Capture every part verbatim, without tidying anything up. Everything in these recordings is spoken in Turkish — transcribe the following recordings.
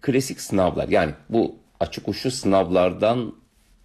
klasik sınavlar, yani bu açık uçlu sınavlardan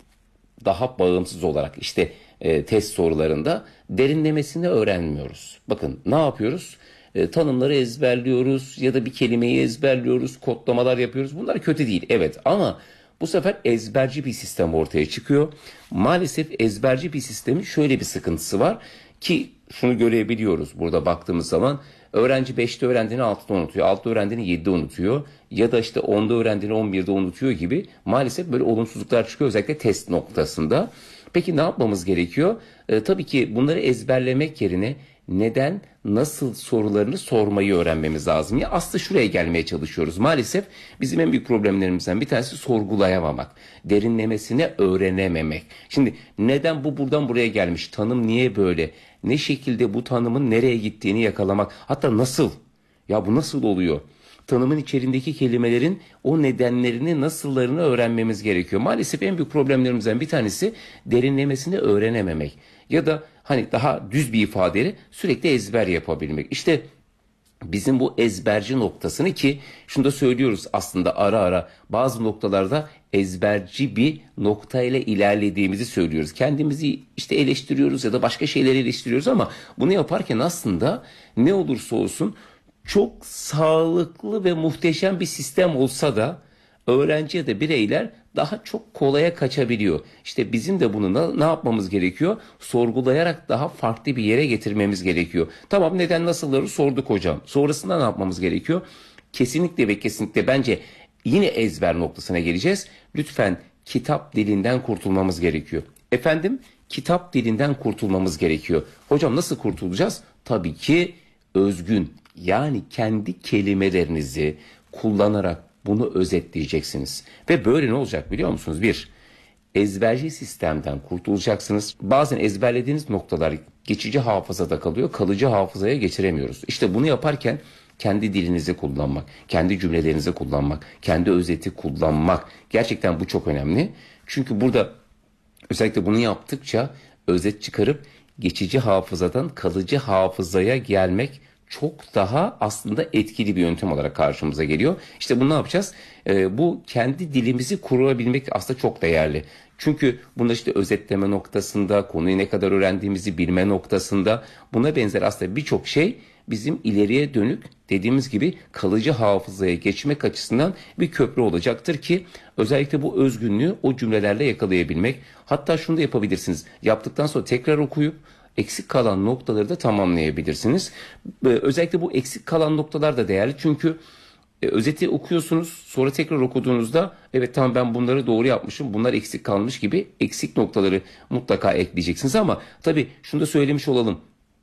daha bağımsız olarak işte e, test sorularında derinlemesine öğrenmiyoruz. Bakın ne yapıyoruz? E, tanımları ezberliyoruz ya da bir kelimeyi ezberliyoruz, kodlamalar yapıyoruz. Bunlar kötü değil, evet, ama bu sefer ezberci bir sistem ortaya çıkıyor. Maalesef ezberci bir sistemin şöyle bir sıkıntısı var ki şunu görebiliyoruz burada baktığımız zaman. Öğrenci beşte öğrendiğini altıda unutuyor, altıda öğrendiğini yedide unutuyor ya da işte onda öğrendiğini on birde unutuyor gibi maalesef böyle olumsuzluklar çıkıyor özellikle test noktasında. Peki ne yapmamız gerekiyor? Ee, tabii ki bunları ezberlemek yerine neden, nasıl sorularını sormayı öğrenmemiz lazım. Ya aslında şuraya gelmeye çalışıyoruz. Maalesef bizim en büyük problemlerimizden bir tanesi sorgulayamamak, derinlemesine öğrenememek. Şimdi neden bu buradan buraya gelmiş, tanım niye böyle, ne şekilde bu tanımın nereye gittiğini yakalamak, hatta nasıl, ya bu nasıl oluyor? Tanımın içerisindeki kelimelerin o nedenlerini, nasıllarını öğrenmemiz gerekiyor. Maalesef en büyük problemlerimizden bir tanesi derinlemesine öğrenememek. Ya da hani daha düz bir ifadeyle sürekli ezber yapabilmek. İşte bizim bu ezberci noktasını, ki şunu da söylüyoruz aslında ara ara bazı noktalarda ezberci bir noktayla ilerlediğimizi söylüyoruz. Kendimizi işte eleştiriyoruz ya da başka şeyleri eleştiriyoruz ama bunu yaparken aslında ne olursa olsun çok sağlıklı ve muhteşem bir sistem olsa da öğrenci ya da bireyler daha çok kolaya kaçabiliyor. İşte bizim de bunu na- ne yapmamız gerekiyor? Sorgulayarak daha farklı bir yere getirmemiz gerekiyor. Tamam, neden nasılları sorduk hocam. Sonrasında ne yapmamız gerekiyor? Kesinlikle ve kesinlikle bence yine ezber noktasına geleceğiz. Lütfen kitap dilinden kurtulmamız gerekiyor. Efendim, kitap dilinden kurtulmamız gerekiyor. Hocam nasıl kurtulacağız? Tabii ki özgün, yani kendi kelimelerinizi kullanarak bunu özetleyeceksiniz. Ve böyle ne olacak biliyor musunuz? Bir, ezberci sistemden kurtulacaksınız. Bazen ezberlediğiniz noktalar geçici hafızada kalıyor, kalıcı hafızaya geçiremiyoruz. İşte bunu yaparken kendi dilinizi kullanmak, kendi cümlelerinizi kullanmak, kendi özeti kullanmak, gerçekten bu çok önemli. Çünkü burada özellikle bunu yaptıkça özet çıkarıp geçici hafızadan kalıcı hafızaya gelmek çok daha aslında etkili bir yöntem olarak karşımıza geliyor. İşte bunu ne yapacağız? Ee, bu kendi dilimizi kurabilmek aslında çok değerli. Çünkü bunda işte özetleme noktasında, konuyu ne kadar öğrendiğimizi bilme noktasında, buna benzer aslında birçok şey bizim ileriye dönük, dediğimiz gibi kalıcı hafızaya geçmek açısından bir köprü olacaktır ki özellikle bu özgünlüğü o cümlelerle yakalayabilmek. Hatta şunu da yapabilirsiniz. Yaptıktan sonra tekrar okuyup eksik kalan noktaları da tamamlayabilirsiniz. Özellikle bu eksik kalan noktalar da değerli çünkü e, özeti okuyorsunuz, sonra tekrar okuduğunuzda evet tamam ben bunları doğru yapmışım, bunlar eksik kalmış gibi eksik noktaları mutlaka ekleyeceksiniz. Ama tabii şunu da söylemiş olalım.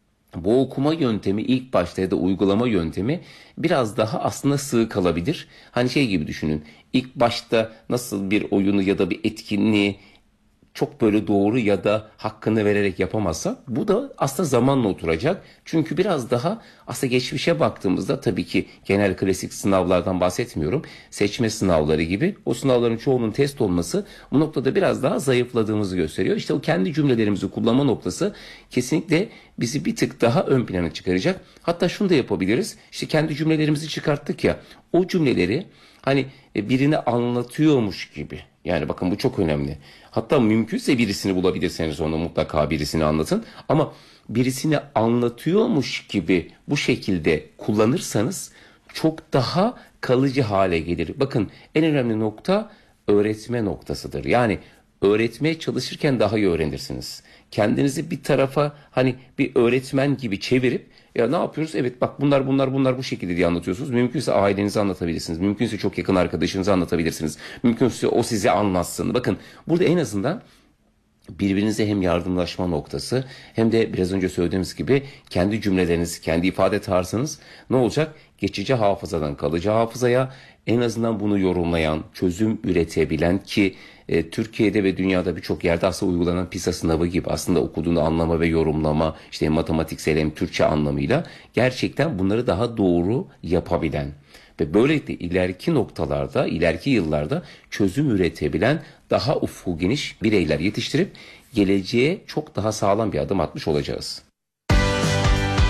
Bu okuma yöntemi ilk başta ya da uygulama yöntemi biraz daha aslında sığ kalabilir. Hani şey gibi düşünün. İlk başta nasıl bir oyunu ya da bir etkinliği çok böyle doğru ya da hakkını vererek yapamazsa bu da aslında zamanla oturacak. Çünkü biraz daha aslında geçmişe baktığımızda, tabii ki genel klasik sınavlardan bahsetmiyorum. Seçme sınavları gibi o sınavların çoğunun test olması bu noktada biraz daha zayıfladığımızı gösteriyor. İşte o kendi cümlelerimizi kullanma noktası kesinlikle bizi bir tık daha ön plana çıkaracak. Hatta şunu da yapabiliriz. İşte kendi cümlelerimizi çıkarttık ya, o cümleleri hani birini anlatıyormuş gibi. Yani bakın bu çok önemli. Hatta mümkünse birisini bulabilirseniz onu mutlaka birisini anlatın. Ama birisini anlatıyormuş gibi bu şekilde kullanırsanız çok daha kalıcı hale gelir. Bakın en önemli nokta öğretme noktasıdır. Yani öğretmeye çalışırken daha iyi öğrenirsiniz. Kendinizi bir tarafa hani bir öğretmen gibi çevirip ya ne yapıyoruz? Evet bak bunlar bunlar bunlar bu şekilde diye anlatıyorsunuz. Mümkünse ailenize anlatabilirsiniz. Mümkünse çok yakın arkadaşınıza anlatabilirsiniz. Mümkünse o size anlatsın. Bakın burada en azından birbirinize hem yardımlaşma noktası hem de biraz önce söylediğimiz gibi kendi cümleleriniz, kendi ifade tarzınız ne olacak? Geçici hafızadan kalıcı hafızaya, en azından bunu yorumlayan, çözüm üretebilen ki e, Türkiye'de ve dünyada birçok yerde aslında uygulanan PISA sınavı gibi aslında okuduğunu anlama ve yorumlama, işte hem matematiksel hem Türkçe anlamıyla gerçekten bunları daha doğru yapabilen ve böylelikle ileriki noktalarda, ileriki yıllarda çözüm üretebilen daha ufku geniş bireyler yetiştirip geleceğe çok daha sağlam bir adım atmış olacağız.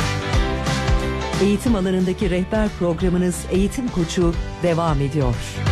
Eğitim alanındaki rehber programınız Eğitim Koçu devam ediyor.